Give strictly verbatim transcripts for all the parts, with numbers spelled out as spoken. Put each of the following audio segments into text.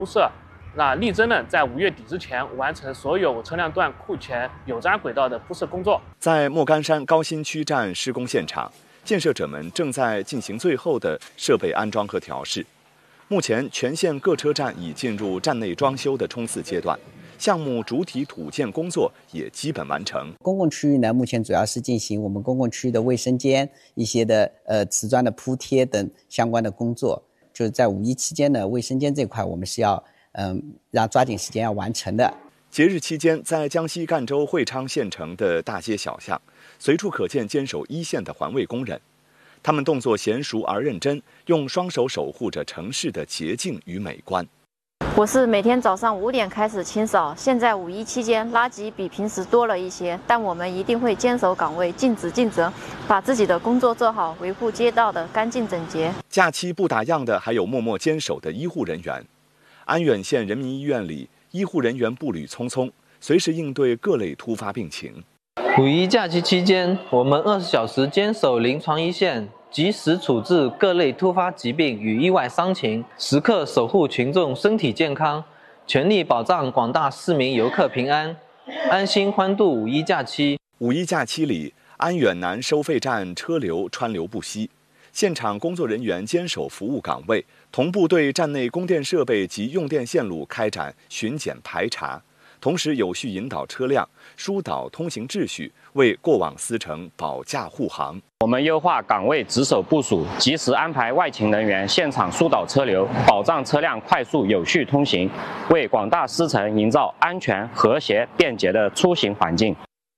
铺设。那力争呢，在五月底之前完成所有车辆段库前有渣轨道的铺设工作。 在莫干山高新区站施工现场，建设者们正在进行最后的设备安装和调试。目前，全线各车站已进入站内装修的冲刺阶段。项目主体土建工作也基本完成。 公共区域呢，目前主要是进行我们公共区域的卫生间、一些的呃瓷砖的铺贴等相关的工作。就是在五一期间呢，卫生间这块我们是要嗯、呃、让抓紧时间要完成的。 节日期间，在江西赣州会昌县城的大街小巷，随处可见坚守一线的环卫工人。他们动作娴熟而认真，用双手守护着城市的洁净与美观。 我是每天早上五点开始清扫，现在五一期间垃圾比平时多了一些，但我们一定会坚守岗位，尽职尽责，把自己的工作做好，维护街道的干净整洁。 假期不打烊的还有默默坚守的医护人员。安远县人民医院里，医护人员步履匆匆，随时应对各类突发病情。 五一假期期间，我们二十小时坚守临床一线，及时处置各类突发疾病与意外伤情，时刻守护群众身体健康，全力保障广大市民游客平安，安心欢度五一假期。 五一假期里，安远南收费站车流川流不息，现场工作人员坚守服务岗位，同步对站内供电设备及用电线路开展巡检排查，同时有序引导车辆，疏导通行秩序，为过往司乘保驾护航。 我们优化岗位值守部署，及时安排外勤人员现场疏导车流，保障车辆快速有序通行，为广大司乘营造安全、和谐、便捷的出行环境。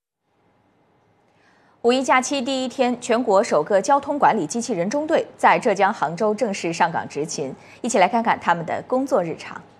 五一假期第一天，全国首个交通管理机器人中队在浙江杭州正式上岗执勤，一起来看看他们的工作日常。